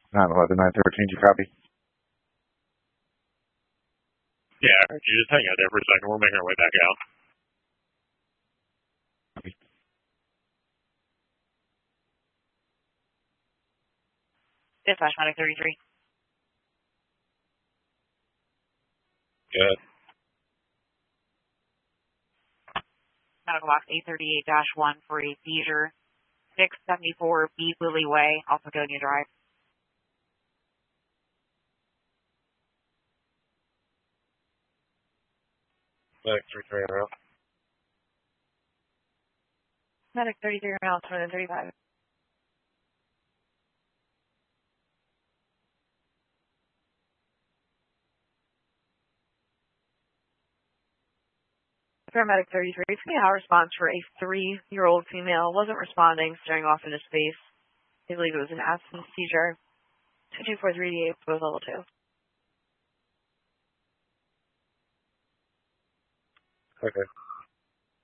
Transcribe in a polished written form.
911, 913, you copy? Yeah, you just hang out there for a second. We're making our way back out. Dispatch, Medic 33. Good. Medical box 838-1 for a seizure. 674 B Willie Way, also Gonia Drive. Medic 33 around. Medic 33 around, 235. Paramedic 33, 3-hour response for a 3-year-old female. Wasn't responding, staring off into space. I believe it was an absence seizure. 22438 was level 2. Okay.